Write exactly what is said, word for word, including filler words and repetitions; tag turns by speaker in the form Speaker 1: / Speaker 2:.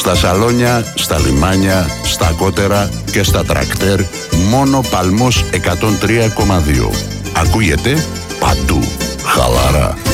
Speaker 1: Στα σαλόνια, στα λιμάνια, στα κότερα και στα τρακτέρ, μόνο Παλμός εκατόν τρία κόμμα δύο. Ακούγεται παντού. Χαλαρά.